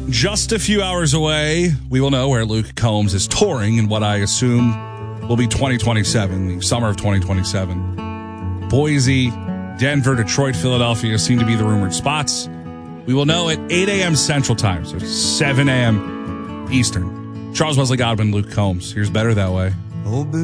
Just a few hours away, we will know where Luke Combs is touring in what I assume will be 2027, the summer of 2027. Boise, Denver, Detroit, Philadelphia seem to be the rumored spots. We will know at 8 a.m. Central Time, so 7 a.m. Eastern. Charles Wesley Godwin, Luke Combs. Here's Better That Way.